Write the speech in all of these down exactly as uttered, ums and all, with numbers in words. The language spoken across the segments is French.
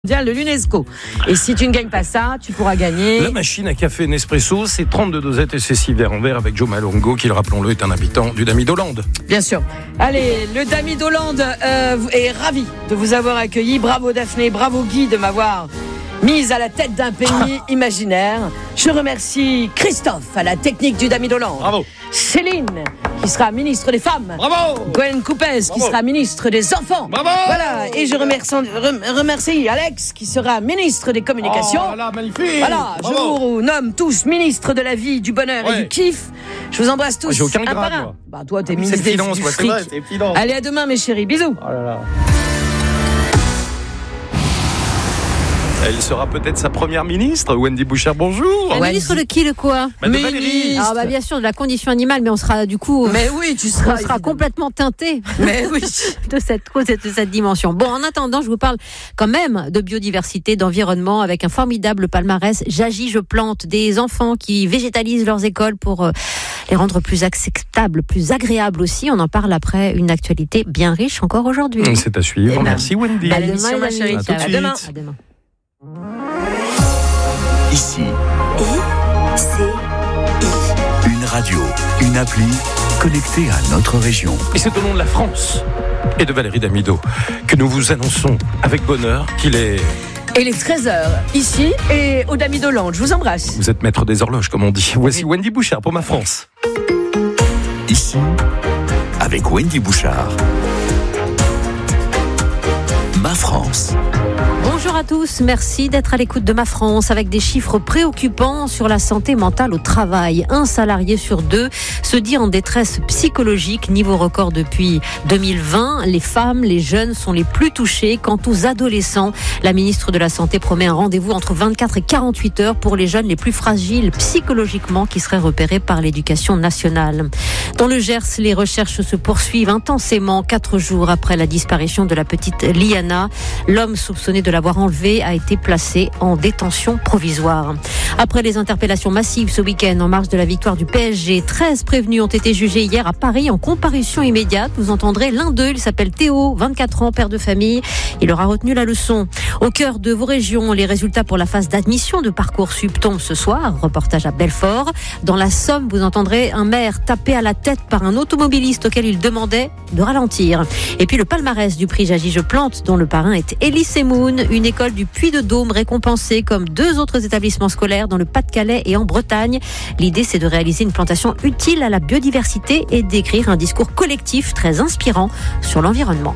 de l'UNESCO. Et si tu ne gagnes pas ça, tu pourras gagner... La machine à café Nespresso, c'est trente-deux dosettes et c'est six verres en verre avec Joe Malongo, qui, rappelons-le, est un habitant du Damy d'Hollande. Bien sûr. Allez, le Damy d'Hollande euh, est ravi de vous avoir accueilli. Bravo Daphné, bravo Guy de m'avoir mise à la tête d'un pays imaginaire. Je remercie Christophe à la technique du Damy d'Hollande. Bravo. Céline, qui sera ministre des Femmes. Bravo. Gwen Coupez, qui sera ministre des Enfants. Bravo. Voilà, et je remercie, remercie Alex, qui sera ministre des Communications. Oh là là, magnifique. Voilà, Bravo. je vous nomme tous ministres de la vie, du bonheur Ouais. et du kiff. Je vous embrasse tous. Oh, j'ai aucun un grade, par un. moi. Bah, toi, t'es C'est ministre le des finance, du moi, c'est fric. vrai, c'est le finance. Allez, à demain, mes chéris. Bisous. Oh là là. Elle sera peut-être sa première ministre, Wendy Bouchard, bonjour. La Ouais, ministre dis- de qui, de quoi? Bah, de Ministre. Valérie. Alors bah, bien sûr de la condition animale, mais on sera du coup, Mais oui, tu on seras. sera évidemment. complètement teinté Mais oui. de cette cause et de cette dimension. Bon, en attendant, je vous parle quand même de biodiversité, d'environnement, avec un formidable palmarès. J'agis, je plante, des enfants qui végétalisent leurs écoles pour euh, les rendre plus acceptables, plus agréables aussi. On en parle après une actualité bien riche encore aujourd'hui. C'est à suivre. Eh ben, Merci Wendy. belle À demain, émission, ma les chérie. amis. À tout de À suite. demain. À demain. Ici, une radio, une appli connectée à notre région. Et c'est au nom de la France et de Valérie Damido que nous vous annonçons avec bonheur qu'il est... Et les treize heures, ici et au Damy d'Hollande. Je vous embrasse. Vous êtes maître des horloges, comme on dit. Voici Wendy Bouchard pour ma France. Ici, avec Wendy Bouchard. Ma France. Bonjour à tous, merci d'être à l'écoute de Ma France avec des chiffres préoccupants sur la santé mentale au travail. Un salarié sur deux se dit en détresse psychologique, niveau record depuis deux mille vingt. Les femmes, les jeunes sont les plus touchés. Quant aux adolescents, la ministre de la Santé promet un rendez-vous entre vingt-quatre et quarante-huit heures pour les jeunes les plus fragiles psychologiquement qui seraient repérés par l'éducation nationale. Dans le Gers, les recherches se poursuivent intensément. Quatre jours après la disparition de la petite Liana, l'homme soupçonné de l'avoir enlevée a été placé en détention provisoire. Après les interpellations massives ce week-end en marge de la victoire du P S G, treize prévenus ont été jugés hier à Paris en comparution immédiate. Vous entendrez l'un d'eux, il s'appelle Théo, vingt-quatre ans, père de famille. Il aura retenu la leçon. Au cœur de vos régions, les résultats pour la phase d'admission de Parcoursup tombent ce soir. Reportage à Belfort. Dans la Somme, vous entendrez un maire tapé à la tête par un automobiliste auquel il demandait de ralentir. Et puis le palmarès du prix J'agis, je plante, dont le parrain est Elise Moon, une école du Puy-de-Dôme récompensée comme deux autres établissements scolaires dans le Pas-de-Calais et en Bretagne. L'idée, c'est de réaliser une plantation utile à la biodiversité et d'écrire un discours collectif très inspirant sur l'environnement.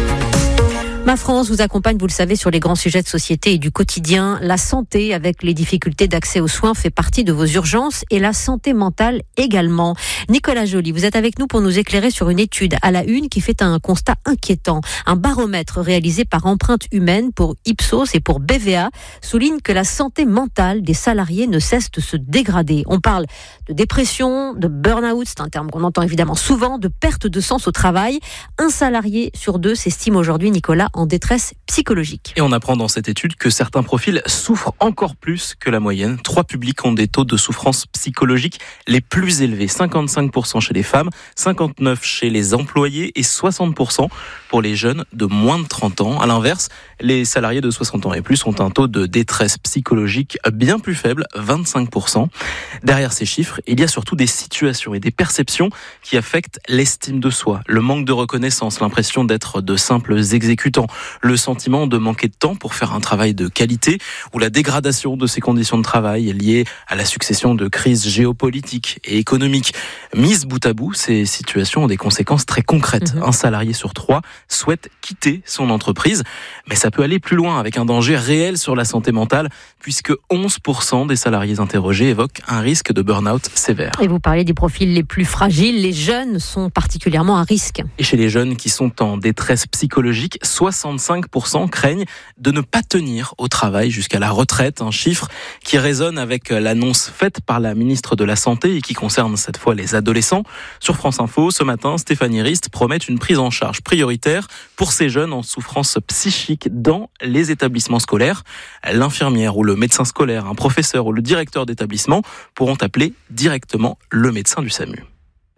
Ma France vous accompagne, vous le savez, sur les grands sujets de société et du quotidien. La santé, avec les difficultés d'accès aux soins, fait partie de vos urgences et la santé mentale également. Nicolas Joly, vous êtes avec nous pour nous éclairer sur une étude à la une qui fait un constat inquiétant. Un baromètre réalisé par Empreinte Humaine pour Ipsos et pour B V A souligne que la santé mentale des salariés ne cesse de se dégrader. On parle de dépression, de burn-out, c'est un terme qu'on entend évidemment souvent, de perte de sens au travail. Un salarié sur deux s'estime aujourd'hui, Nicolas, en détresse psychologique. Et on apprend dans cette étude que certains profils souffrent encore plus que la moyenne. Trois publics ont des taux de souffrance psychologique les plus élevés. cinquante-cinq pour cent chez les femmes, cinquante-neuf pour cent chez les employés et soixante pour cent pour les jeunes de moins de trente ans. À l'inverse, les salariés de soixante ans et plus ont un taux de détresse psychologique bien plus faible, vingt-cinq pour cent. Derrière ces chiffres, il y a surtout des situations et des perceptions qui affectent l'estime de soi, le manque de reconnaissance, l'impression d'être de simples exécutants, le sentiment de manquer de temps pour faire un travail de qualité ou la dégradation de ses conditions de travail liées à la succession de crises géopolitiques et économiques. Mises bout à bout, ces situations ont des conséquences très concrètes. Mmh. Un salarié sur trois souhaite quitter son entreprise, mais ça peut aller plus loin avec un danger réel sur la santé mentale puisque onze pour cent des salariés interrogés évoquent un risque de burn-out sévère. Et vous parlez des profils les plus fragiles, les jeunes sont particulièrement à risque. Et chez les jeunes qui sont en détresse psychologique, soixante-cinq pour cent craignent de ne pas tenir au travail jusqu'à la retraite, un chiffre qui résonne avec l'annonce faite par la ministre de la Santé et qui concerne cette fois les adolescents. Sur France Info, ce matin, Stéphanie Rist promet une prise en charge prioritaire pour ces jeunes en souffrance psychique dans les établissements scolaires. L'infirmière ou le médecin scolaire, un professeur ou le directeur d'établissement pourront appeler directement le médecin du SAMU.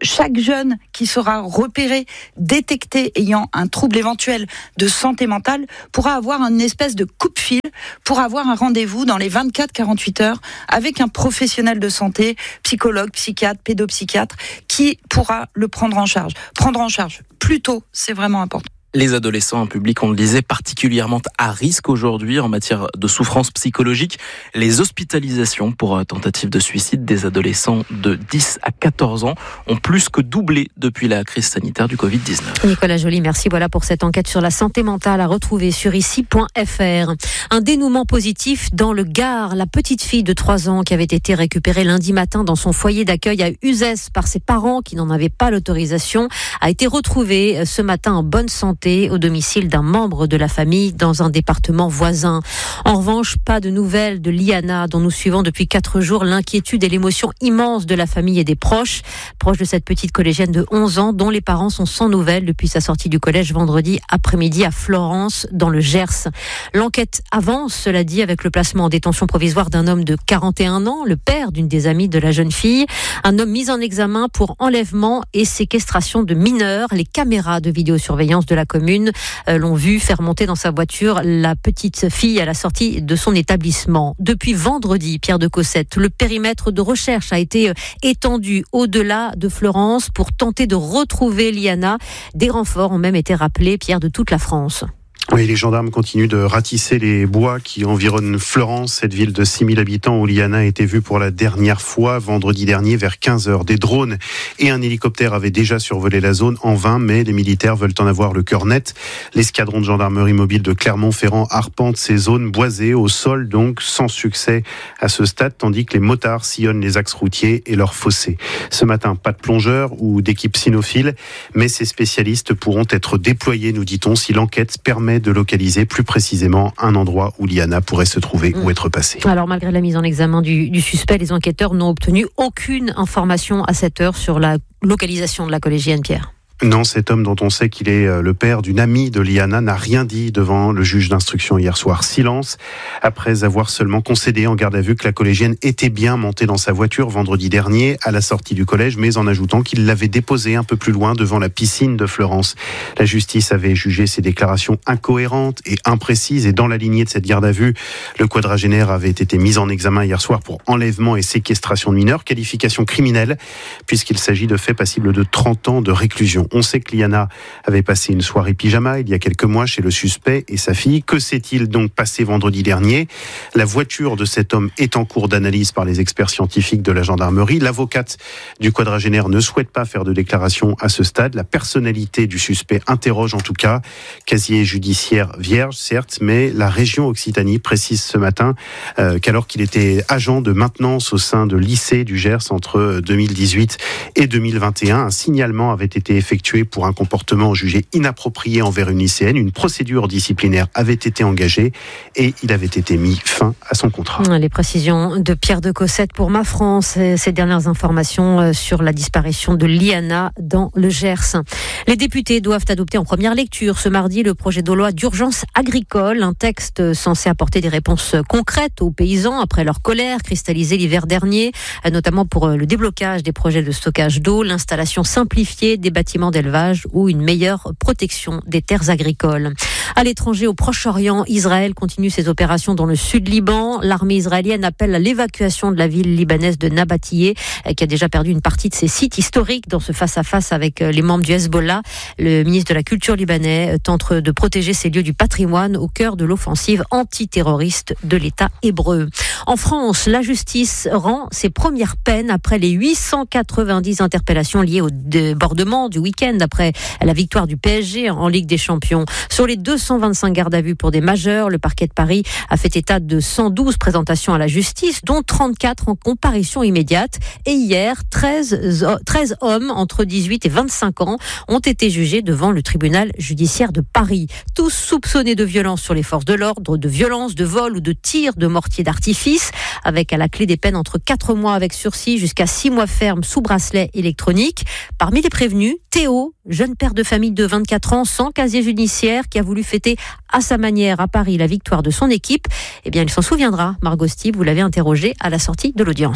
chaque jeune qui sera repéré, détecté ayant un trouble éventuel de santé mentale pourra avoir une espèce de coup-de-fil pour avoir un rendez-vous dans les vingt-quatre à quarante-huit heures avec un professionnel de santé, psychologue, psychiatre, pédopsychiatre, qui pourra le prendre en charge. Prendre en charge plus tôt, c'est vraiment important. Les adolescents, un public, on le disait, particulièrement à risque aujourd'hui en matière de souffrance psychologique. Les hospitalisations pour tentative de suicide des adolescents de dix à quatorze ans ont plus que doublé depuis la crise sanitaire du covid dix-neuf. Nicolas Joly, merci voilà pour cette enquête sur la santé mentale à retrouver sur ici point f r. Un dénouement positif dans le Gard. La petite fille de trois ans qui avait été récupérée lundi matin dans son foyer d'accueil à Uzès par ses parents qui n'en avaient pas l'autorisation a été retrouvée ce matin en bonne santé au domicile d'un membre de la famille dans un département voisin. En revanche, pas de nouvelles de Liana, dont nous suivons depuis quatre jours l'inquiétude et l'émotion immense de la famille et des proches. Proche de cette petite collégienne de onze ans, dont les parents sont sans nouvelles depuis sa sortie du collège vendredi après-midi à Florence, dans le Gers. L'enquête avance, cela dit, avec le placement en détention provisoire d'un homme de quarante et un ans, le père d'une des amies de la jeune fille. Un homme mis en examen pour enlèvement et séquestration de mineurs. Les caméras de vidéosurveillance de la commune euh, l'ont vu faire monter dans sa voiture la petite fille à la sortie de son établissement. Depuis vendredi, Pierre de Cossette, le périmètre de recherche a été euh, étendu au-delà de Florence pour tenter de retrouver Liana. Des renforts ont même été rappelés, Pierre, de toute la France. Oui, les gendarmes continuent de ratisser les bois qui environnent Florence, cette ville de six mille habitants où Liana a été vue pour la dernière fois vendredi dernier vers quinze heures. Des drones et un hélicoptère avaient déjà survolé la zone en vain, mais les militaires veulent en avoir le cœur net. L'escadron de gendarmerie mobile de Clermont-Ferrand arpente ces zones boisées au sol, donc sans succès à ce stade, tandis que les motards sillonnent les axes routiers et leurs fossés. Ce matin, pas de plongeurs ou d'équipe cynophile, mais ces spécialistes pourront être déployés, nous dit-on, si l'enquête permet de localiser plus précisément un endroit où Liana pourrait se trouver mmh. ou être passée. Alors malgré la mise en examen du, du suspect, les enquêteurs n'ont obtenu aucune information à cette heure sur la localisation de la collégienne, Pierre. Non, cet homme dont on sait qu'il est le père d'une amie de Liana n'a rien dit devant le juge d'instruction hier soir. Silence, après avoir seulement concédé en garde à vue que la collégienne était bien montée dans sa voiture vendredi dernier à la sortie du collège, mais en ajoutant qu'il l'avait déposée un peu plus loin devant la piscine de Florence. La justice avait jugé ces déclarations incohérentes et imprécises, et dans la lignée de cette garde à vue, le quadragénaire avait été mis en examen hier soir pour enlèvement et séquestration de mineurs, qualification criminelle, puisqu'il s'agit de faits passibles de trente ans de réclusion. On sait que Liana avait passé une soirée pyjama il y a quelques mois chez le suspect et sa fille. Que s'est-il donc passé vendredi dernier ? La voiture de cet homme est en cours d'analyse par les experts scientifiques de la gendarmerie. L'avocate du quadragénaire ne souhaite pas faire de déclaration à ce stade. La personnalité du suspect interroge en tout cas. Casier judiciaire vierge, certes, mais la région Occitanie précise ce matin euh, qu'alors qu'il était agent de maintenance au sein de lycée du Gers entre deux mille dix-huit et deux mille vingt et un, un signalement avait été effectué pour un comportement jugé inapproprié envers une lycéenne. Une procédure disciplinaire avait été engagée et il avait été mis fin à son contrat. Les précisions de Pierre de Cossette pour Ma France. Ces dernières informations sur la disparition de Liana dans le Gers. Les députés doivent adopter en première lecture ce mardi le projet de loi d'urgence agricole, un texte censé apporter des réponses concrètes aux paysans après leur colère cristallisée l'hiver dernier, notamment pour le déblocage des projets de stockage d'eau, l'installation simplifiée des bâtiments d'élevage ou une meilleure protection des terres agricoles. À l'étranger, au Proche-Orient, Israël continue ses opérations dans le sud Liban. L'armée israélienne appelle à l'évacuation de la ville libanaise de Nabatiyeh, qui a déjà perdu une partie de ses sites historiques dans ce face-à-face avec les membres du Hezbollah. Le ministre de la Culture libanais tente de protéger ces lieux du patrimoine au cœur de l'offensive antiterroriste de l'État hébreu. En France, la justice rend ses premières peines après les huit cent quatre-vingt-dix interpellations liées au débordement du week-end après la victoire du P S G en Ligue des Champions. Sur les deux cent vingt-cinq gardes à vue pour des majeurs, le parquet de Paris a fait état de cent douze présentations à la justice, dont trente-quatre en comparution immédiate. Et hier, treize, treize hommes entre dix-huit et vingt-cinq ans ont été jugés devant le tribunal judiciaire de Paris. Tous soupçonnés de violence sur les forces de l'ordre, de violence, de vol ou de tir de mortier d'artifice, avec à la clé des peines entre quatre mois avec sursis jusqu'à six mois ferme sous bracelet électronique. Parmi les prévenus, Théo, jeune père de famille de vingt-quatre ans sans casier judiciaire qui a voulu fêter à sa manière à Paris la victoire de son équipe. Eh bien, il s'en souviendra. Margot Steve, vous l'avez interrogé à la sortie de l'audience.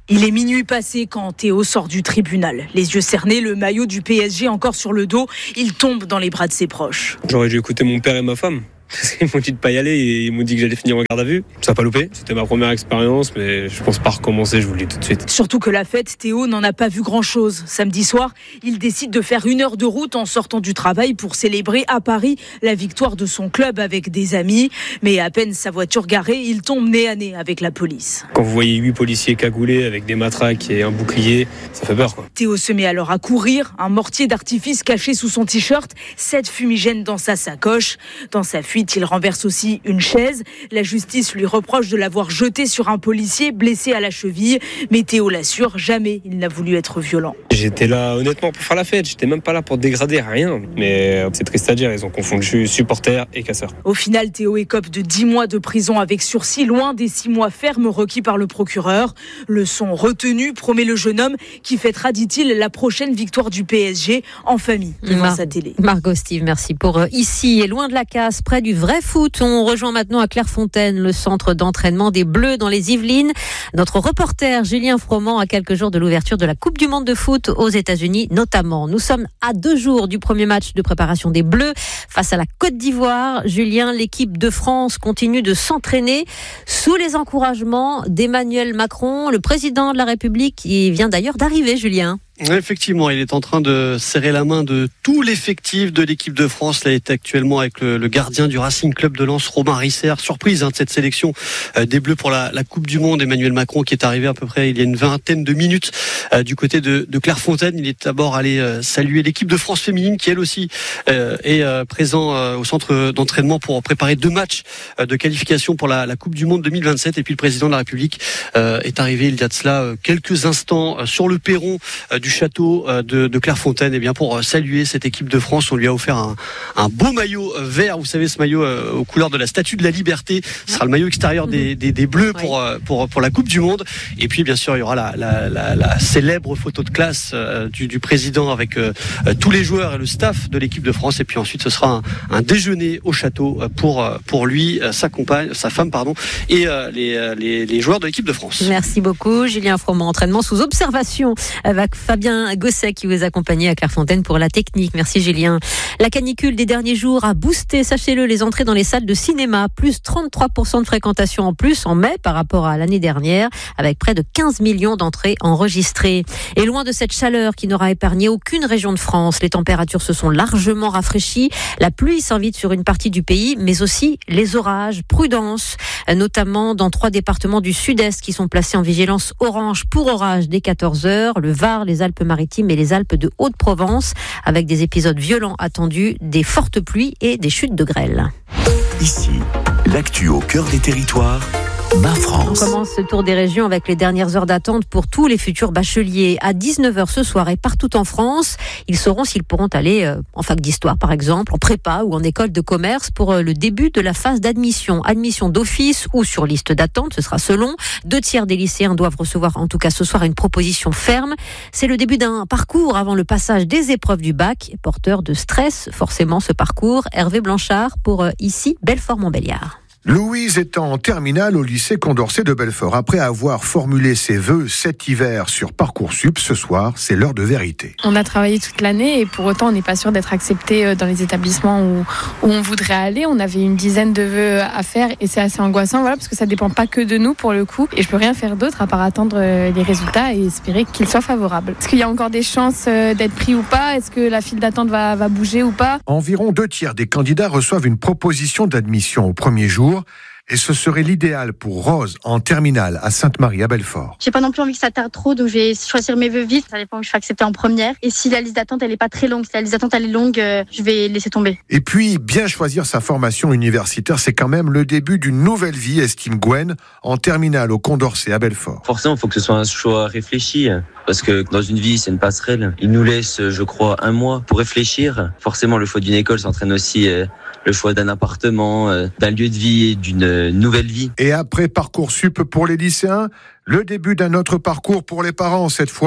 Il est minuit passé quand Théo sort du tribunal. Les yeux cernés, le maillot du P S G encore sur le dos. Il tombe dans les bras de ses proches. J'aurais dû écouter mon père et ma femme. Ils m'ont dit de pas y aller et ils m'ont dit que j'allais finir en garde à vue. Ça n'a pas loupé. C'était ma première expérience, mais je pense pas recommencer, je vous le dis tout de suite. Surtout que la fête, Théo n'en a pas vu grand-chose. Samedi soir, il décide de faire une heure de route en sortant du travail pour célébrer à Paris la victoire de son club avec des amis. Mais à peine sa voiture garée, il tombe nez à nez avec la police. Quand vous voyez huit policiers cagoulés avec des matraques et un bouclier, ça fait peur, quoi. Théo se met alors à courir, un mortier d'artifice caché sous son t-shirt, sept fumigènes dans sa sacoche. Dans sa fuite, il renverse aussi une chaise. La justice lui reproche de l'avoir jeté sur un policier blessé à la cheville. Mais Théo l'assure, jamais il n'a voulu être violent. J'étais là honnêtement pour faire la fête, j'étais même pas là pour dégrader, rien. Mais c'est triste à dire, ils ont confondu supporter et casseur. Au final, Théo écope de dix mois de prison avec sursis, loin des six mois fermes requis par le procureur. Leçon retenue, promet le jeune homme qui fêtera, dit-il, la prochaine victoire du P S G en famille devant Mar- sa télé. Margot Steve, merci pour euh, ici et loin de la casse, près du vrai foot. On rejoint maintenant à Clairefontaine, le centre d'entraînement des Bleus dans les Yvelines. Notre reporter Julien Froment, à quelques jours de l'ouverture de la Coupe du Monde de foot aux États-Unis notamment. Nous sommes à deux jours du premier match de préparation des Bleus face à la Côte d'Ivoire. Julien, l'équipe de France continue de s'entraîner sous les encouragements d'Emmanuel Macron, le président de la République, qui vient d'ailleurs d'arriver, Julien. Effectivement, il est en train de serrer la main de tout l'effectif de l'équipe de France. Là, il est actuellement avec le, le gardien du Racing Club de Lens, Romain Risser. Surprise hein, de cette sélection euh, des Bleus pour la, la Coupe du Monde. Emmanuel Macron qui est arrivé à peu près il y a une vingtaine de minutes euh, du côté de, de Clairefontaine. Il est d'abord allé euh, saluer l'équipe de France féminine qui elle aussi euh, est euh, présent euh, au centre d'entraînement pour préparer deux matchs euh, de qualification pour la, la Coupe du Monde deux mille vingt-sept. Et puis le président de la République euh, est arrivé il y a de cela euh, quelques instants euh, sur le perron euh, du du château de, de Clairefontaine, et bien pour saluer cette équipe de France. On lui a offert un, un beau maillot vert, vous savez, ce maillot euh, aux couleurs de la Statue de la Liberté. Ce sera le maillot extérieur des, des, des Bleus pour, oui. pour, pour la Coupe du Monde. Et puis bien sûr il y aura la, la, la, la célèbre photo de classe euh, du, du président avec euh, tous les joueurs et le staff de l'équipe de France. Et puis ensuite ce sera un, un déjeuner au château pour, pour lui, sa compagne, sa femme pardon, et euh, les, les, les joueurs de l'équipe de France. Merci beaucoup Julien Froment, entraînement sous observation avec Fabien Gosset qui vous accompagnait à Clairefontaine pour la technique. Merci Julien. La canicule des derniers jours a boosté, sachez-le, les entrées dans les salles de cinéma. Plus trente-trois pour cent de fréquentation en plus en mai par rapport à l'année dernière, avec près de quinze millions d'entrées enregistrées. Et loin de cette chaleur qui n'aura épargné aucune région de France, les températures se sont largement rafraîchies. La pluie s'invite sur une partie du pays, mais aussi les orages. Prudence, notamment dans trois départements du sud-est qui sont placés en vigilance orange pour orage dès quatorze heures. Le Var, les Alpes-Maritimes et les Alpes de Haute-Provence, avec des épisodes violents attendus, des fortes pluies et des chutes de grêle. Ici, l'actu au cœur des territoires. Ma France. On commence ce tour des régions avec les dernières heures d'attente pour tous les futurs bacheliers. À dix-neuf heures ce soir et partout en France, ils sauront s'ils pourront aller euh, en fac d'histoire par exemple, en prépa ou en école de commerce pour euh, le début de la phase d'admission. Admission d'office ou sur liste d'attente, ce sera selon. Deux tiers des lycéens doivent recevoir en tout cas ce soir une proposition ferme. C'est le début d'un parcours avant le passage des épreuves du bac, porteur de stress forcément ce parcours. Hervé Blanchard pour euh, ici Belfort-Montbéliard. Louise est en terminale au lycée Condorcet de Belfort. Après avoir formulé ses vœux cet hiver sur Parcoursup, ce soir, c'est l'heure de vérité. On a travaillé toute l'année et pour autant, on n'est pas sûr d'être accepté dans les établissements où, où on voudrait aller. On avait une dizaine de vœux à faire et c'est assez angoissant, voilà, parce que ça ne dépend pas que de nous pour le coup. Et je peux rien faire d'autre à part attendre les résultats et espérer qu'ils soient favorables. Est-ce qu'il y a encore des chances d'être pris ou pas ? Est-ce que la file d'attente va, va bouger ou pas ? Environ deux tiers des candidats reçoivent une proposition d'admission au premier jour. Et ce serait l'idéal pour Rose en terminale à Sainte-Marie à Belfort. J'ai pas non plus envie que ça tarde trop, donc je vais choisir mes vœux vite. Ça dépend où je suis acceptée en première. Et si la liste d'attente elle est pas très longue, si la liste d'attente elle est longue, euh, je vais laisser tomber. Et puis, bien choisir sa formation universitaire, c'est quand même le début d'une nouvelle vie, estime Gwen, en terminale au Condorcet à Belfort. Forcément, il faut que ce soit un choix réfléchi. Parce que dans une vie, c'est une passerelle. Il nous laisse, je crois, un mois pour réfléchir. Forcément, le choix d'une école s'entraîne aussi euh, le choix d'un appartement, euh, d'un lieu de vie, d'une euh, nouvelle vie. Et après Parcoursup pour les lycéens, le début d'un autre parcours pour les parents cette fois.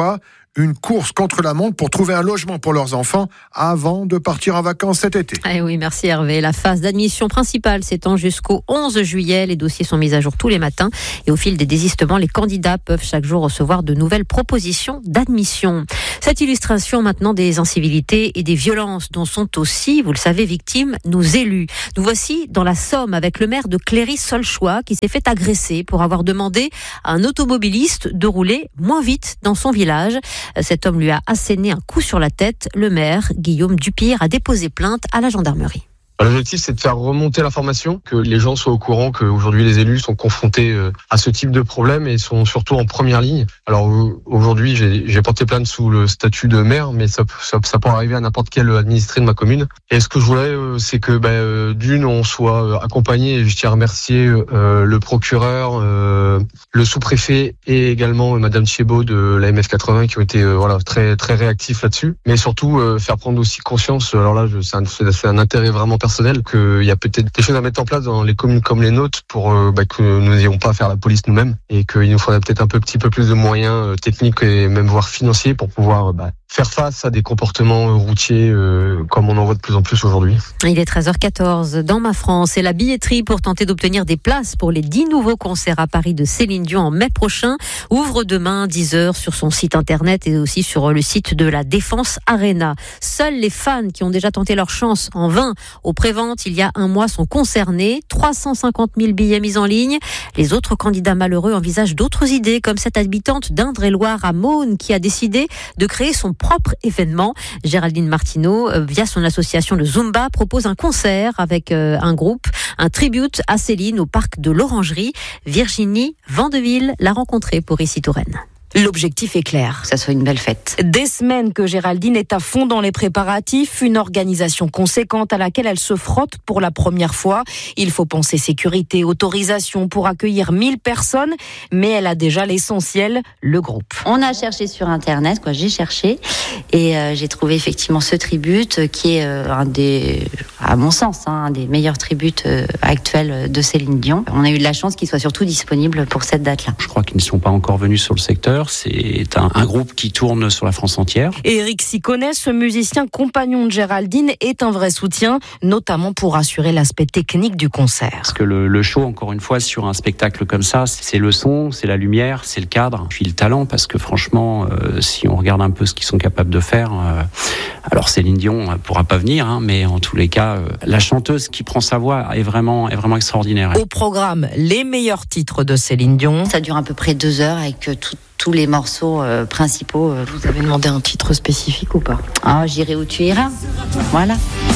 une course contre la montre pour trouver un logement pour leurs enfants avant de partir en vacances cet été. Eh oui, merci Hervé. La phase d'admission principale s'étend jusqu'au onze juillet. Les dossiers sont mis à jour tous les matins et au fil des désistements, les candidats peuvent chaque jour recevoir de nouvelles propositions d'admission. Cette illustration maintenant des incivilités et des violences dont sont aussi, vous le savez, victimes nos élus. Nous voici dans la Somme avec le maire de Cléry-Solchois qui s'est fait agresser pour avoir demandé à un automobiliste de rouler moins vite dans son village. Cet homme lui a asséné un coup sur la tête. Le maire, Guillaume Dupire, a déposé plainte à la gendarmerie. L'objectif, c'est de faire remonter l'information, que les gens soient au courant qu'aujourd'hui les élus sont confrontés à ce type de problème et sont surtout en première ligne. Alors aujourd'hui, j'ai, j'ai porté plainte sous le statut de maire, mais ça, ça, ça peut arriver à n'importe quel administré de ma commune. Et ce que je voulais, c'est que bah, d'une, on soit accompagné, et je tiens à remercier euh, le procureur, euh, le sous-préfet et également euh, Madame Thiebaud de la M F quatre-vingts qui ont été euh, voilà très très réactifs là-dessus. Mais surtout, euh, faire prendre aussi conscience, alors là, je, c'est, un, c'est un intérêt vraiment personnel, qu'il y a peut-être des choses à mettre en place dans les communes comme les nôtres pour euh, bah, que nous n'ayons pas à faire la police nous-mêmes et qu'il nous faudrait peut-être un peu, petit peu plus de moyens euh, techniques et même voire financiers pour pouvoir euh, bah, faire face à des comportements routiers euh, comme on en voit de plus en plus aujourd'hui. Il est treize heures quatorze dans Ma France et la billetterie pour tenter d'obtenir des places pour les dix nouveaux concerts à Paris de Céline Dion en mai prochain ouvre demain dix heures sur son site internet et aussi sur le site de la Défense Arena. Seuls les fans qui ont déjà tenté leur chance en vain aux préventes il y a un mois sont concernés. trois cent cinquante mille billets mis en ligne. Les autres candidats malheureux envisagent d'autres idées comme cette habitante d'Indre-et-Loire à Maunes qui a décidé de créer son propre événement. Géraldine Martineau, via son association de Zumba, propose un concert avec un groupe, un tribute à Céline au parc de l'Orangerie. Virginie Vandeville l'a rencontrée pour Ici Touraine. L'objectif est clair. Que ça soit une belle fête. Des semaines que Géraldine est à fond dans les préparatifs, une organisation conséquente à laquelle elle se frotte pour la première fois. Il faut penser sécurité, autorisation pour accueillir mille personnes, mais elle a déjà l'essentiel, le groupe. On a cherché sur Internet, quoi, j'ai cherché, et euh, j'ai trouvé effectivement ce tribute qui est euh, un des, à mon sens, hein, un des meilleurs tributes euh, actuels de Céline Dion. On a eu de la chance qu'il soit surtout disponible pour cette date-là. Je crois qu'ils ne sont pas encore venus sur le secteur. C'est un, un groupe qui tourne sur la France entière. Éric Siconnet, ce musicien compagnon de Géraldine, est un vrai soutien, notamment pour assurer l'aspect technique du concert. Parce que le, le show, encore une fois, sur un spectacle comme ça, c'est le son, c'est la lumière, c'est le cadre, puis le talent, parce que franchement, euh, si on regarde un peu ce qu'ils sont capables de faire, euh, alors Céline Dion ne pourra pas venir, hein, mais en tous les cas, euh, la chanteuse qui prend sa voix est vraiment, est vraiment extraordinaire. Au programme, les meilleurs titres de Céline Dion. Ça dure à peu près deux heures avec euh, tout tous les morceaux euh, principaux. Euh. Vous avez demandé un titre spécifique ou pas? Ah, j'irai où tu iras. Voilà.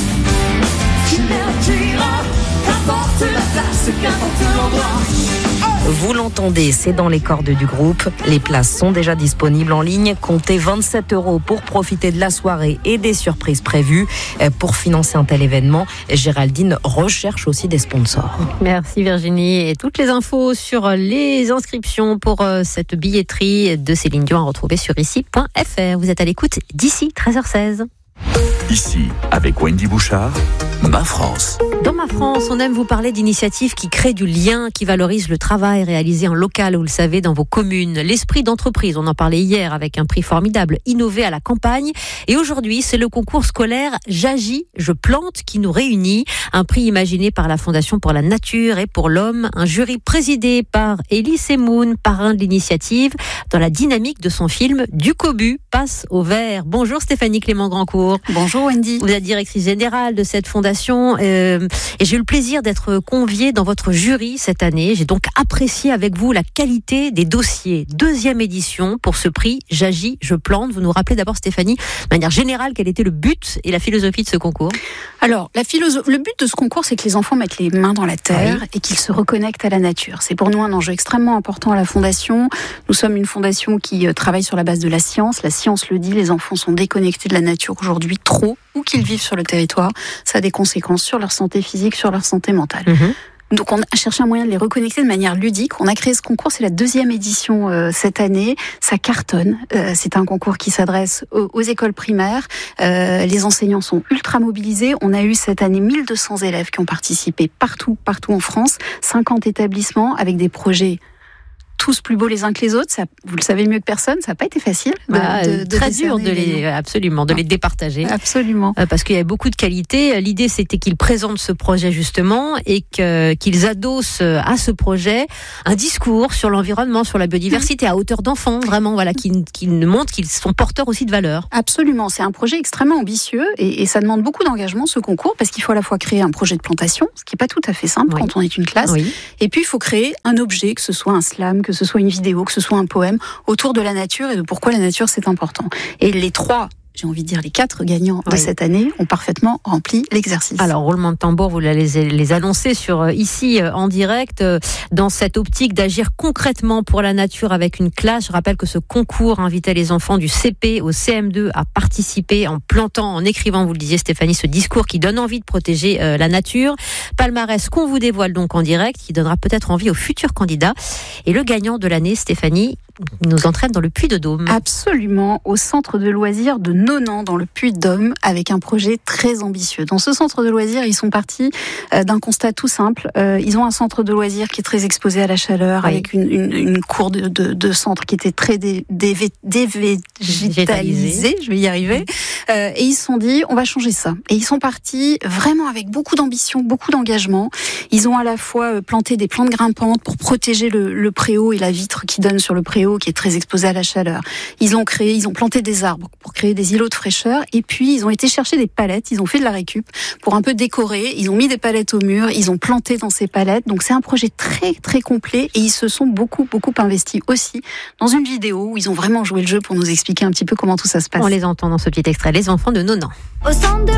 Vous l'entendez, c'est dans les cordes du groupe. Les places sont déjà disponibles en ligne. Comptez vingt-sept euros pour profiter de la soirée et des surprises prévues. Pour financer un tel événement, Géraldine recherche aussi des sponsors. Merci Virginie. Et toutes les infos sur les inscriptions pour cette billetterie de Céline Dion à retrouver sur ici point f r. Vous êtes à l'écoute d'ici treize heures seize. Ici, avec Wendy Bouchard, Ma France. Dans Ma France, on aime vous parler d'initiatives qui créent du lien, qui valorisent le travail réalisé en local, vous le savez, dans vos communes. L'esprit d'entreprise, on en parlait hier avec un prix formidable, Innover à la campagne. Et aujourd'hui, c'est le concours scolaire J'agis, je plante qui nous réunit. Un prix imaginé par la Fondation pour la Nature et pour l'Homme. Un jury présidé par Elie Semoun, parrain de l'initiative, dans la dynamique de son film Du Cobu passe au vert. Bonjour Stéphanie Clément-Grandcourt. Bonjour Wendy. Vous êtes directrice générale de cette fondation euh, et j'ai eu le plaisir d'être conviée dans votre jury cette année. J'ai donc apprécié avec vous la qualité des dossiers. Deuxième édition pour ce prix J'agis, je plante. Vous nous rappelez d'abord Stéphanie, de manière générale, quel était le but et la philosophie de ce concours? Alors, la philosophe... le but de ce concours, c'est que les enfants mettent les mains dans la terre oui. et qu'ils se reconnectent à la nature. C'est pour nous un enjeu extrêmement important à la Fondation. Nous sommes une fondation qui travaille sur la base de la science. La science le dit, les enfants sont déconnectés de la nature aujourd'hui trop, où qu'ils vivent sur le territoire. Ça a des conséquences sur leur santé physique, sur leur santé mentale. Mmh. Donc on a cherché un moyen de les reconnecter de manière ludique. On a créé ce concours, c'est la deuxième édition euh, cette année. Ça cartonne. Euh, c'est un concours qui s'adresse aux, aux écoles primaires. Euh, les enseignants sont ultra mobilisés. On a eu cette année mille deux cents élèves qui ont participé partout, partout en France. cinquante établissements avec des projets tous plus beaux les uns que les autres. Ça, vous le savez mieux que personne, ça n'a pas été facile. De, bah, de, de très dur de les, les... absolument, de les départager. Absolument. Euh, parce qu'il y avait beaucoup de qualités. L'idée, c'était qu'ils présentent ce projet justement et que, qu'ils adossent à ce projet un discours sur l'environnement, sur la biodiversité, à hauteur d'enfant, vraiment, voilà, qui, qui montre qu'ils sont porteurs aussi de valeurs. Absolument. C'est un projet extrêmement ambitieux et, et ça demande beaucoup d'engagement, ce concours, parce qu'il faut à la fois créer un projet de plantation, ce qui n'est pas tout à fait simple oui. quand on est une classe, oui. et puis il faut créer un objet, que ce soit un slam, que ce soit une vidéo, que ce soit un poème, autour de la nature et de pourquoi la nature c'est important. Et les trois, j'ai envie de dire les quatre gagnants oui. de cette année ont parfaitement rempli l'exercice. Alors, roulement de tambour, vous allez les, les annoncer sur, ici en direct, dans cette optique d'agir concrètement pour la nature avec une classe. Je rappelle que ce concours invitait les enfants du C P au C M deux à participer en plantant, en écrivant, vous le disiez Stéphanie, ce discours qui donne envie de protéger euh, la nature. Palmarès qu'on vous dévoile donc en direct, qui donnera peut-être envie aux futurs candidats. Et le gagnant de l'année, Stéphanie, nous entraîne dans le Puy-de-Dôme. Absolument, au centre de loisirs de Nonan, dans le Puy-de-Dôme, avec un projet très ambitieux. Dans ce centre de loisirs, ils sont partis euh, d'un constat tout simple. Euh, ils ont un centre de loisirs qui est très exposé à la chaleur, oui. avec une, une, une cour de, de, de centre qui était très dé, dé, dévégétalisée, je vais y arriver. Euh, et ils se sont dit, on va changer ça. Et ils sont partis vraiment avec beaucoup d'ambition, beaucoup d'engagement. Ils ont à la fois planté des plantes grimpantes pour protéger le, le préau et la vitre qui donne sur le préau, qui est très exposé à la chaleur. Ils ont créé, ils ont planté des arbres pour créer des îlots de fraîcheur, et puis ils ont été chercher des palettes, ils ont fait de la récup pour un peu décorer, ils ont mis des palettes au mur, ils ont planté dans ces palettes. Donc c'est un projet très très complet et ils se sont beaucoup beaucoup investis aussi dans une vidéo où ils ont vraiment joué le jeu pour nous expliquer un petit peu comment tout ça se passe. On les entend dans ce petit extrait, les enfants de Nonan. Au centre de